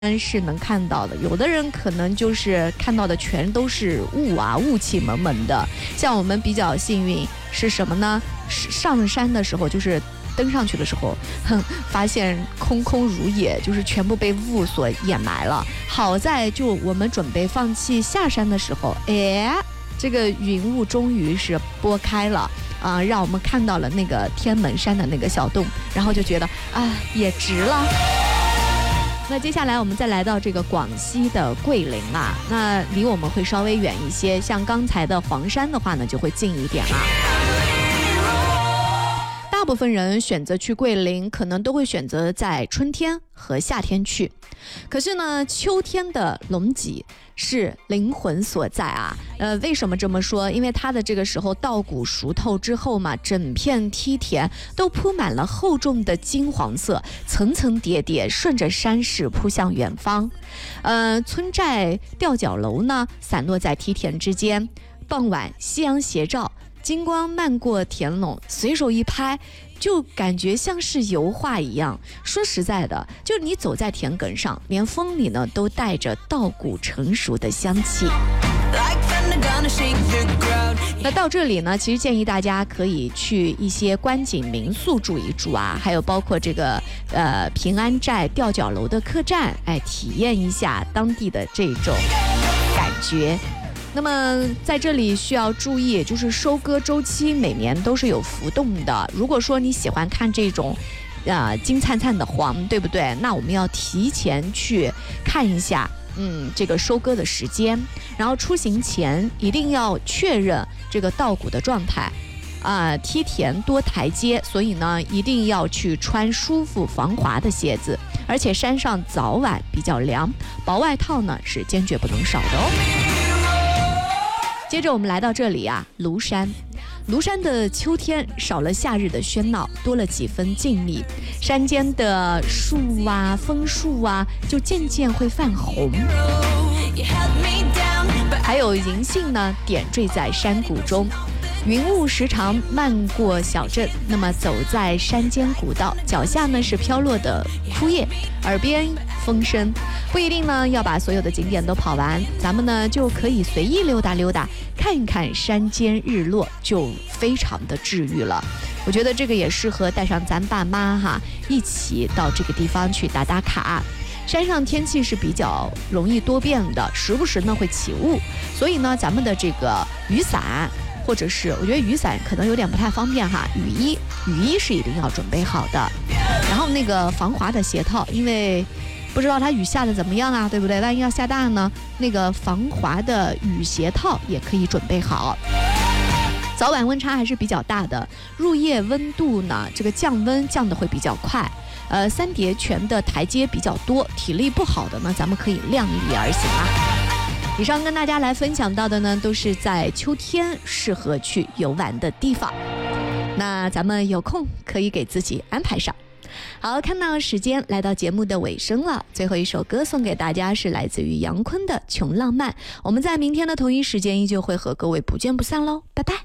是能看到的，有的人可能就是看到的全都是雾气蒙蒙的。像我们比较幸运是什么呢？上山的时候就是登上去的时候，发现空空如也，就是全部被雾所掩埋了。好在就我们准备放弃下山的时候，这个云雾终于是拨开了让我们看到了那个天门山的那个小洞，然后就觉得也值了。那接下来我们再来到这个广西的桂林那离我们会稍微远一些，像刚才的黄山的话呢就会近一点大部分人选择去桂林，可能都会选择在春天和夏天去。可是呢，秋天的龙脊是灵魂所在为什么这么说？因为它的这个时候稻谷熟透之后嘛，整片梯田都铺满了厚重的金黄色，层层叠叠，顺着山势扑向远方。村寨吊脚楼呢，散落在梯田之间。傍晚，夕阳斜照，金光漫过田垄，随手一拍，就感觉像是油画一样。说实在的，就你走在田埂上，连风里呢都带着稻谷成熟的香气。那到这里呢，其实建议大家可以去一些观景民宿住一住还有包括这个平安寨吊脚楼的客栈，体验一下当地的这种感觉。那么在这里需要注意，就是收割周期每年都是有浮动的。如果说你喜欢看这种金灿灿的黄，对不对？那我们要提前去看一下这个收割的时间，然后出行前一定要确认这个稻谷的状态梯田多台阶，所以呢一定要去穿舒服防滑的鞋子，而且山上早晚比较凉，薄外套呢是坚决不能少的哦。接着我们来到这里庐山。庐山的秋天少了夏日的喧闹，多了几分静谧，山间的树枫树就渐渐会泛红，还有银杏呢点缀在山谷中。云雾时常漫过小镇，那么走在山间古道，脚下呢是飘落的枯叶，耳边风声。不一定呢要把所有的景点都跑完，咱们呢就可以随意溜达溜达，看一看山间日落，就非常的治愈了。我觉得这个也适合带上咱爸妈一起到这个地方去打打卡。山上天气是比较容易多变的，时不时呢会起雾，所以呢咱们的这个雨伞，或者是我觉得雨伞可能有点不太方便雨衣是一定要准备好的。然后那个防滑的鞋套，因为不知道它雨下的怎么样对不对？万一要下大呢，那个防滑的雨鞋套也可以准备好。早晚温差还是比较大的，入夜温度呢这个降温降得会比较快。三叠泉的台阶比较多，体力不好的呢咱们可以量力而行以上跟大家来分享到的呢，都是在秋天适合去游玩的地方。那咱们有空可以给自己安排上。好，看到时间来到节目的尾声了，最后一首歌送给大家是来自于杨坤的《穷浪漫》。我们在明天的同一时间依旧会和各位不见不散喽，拜拜。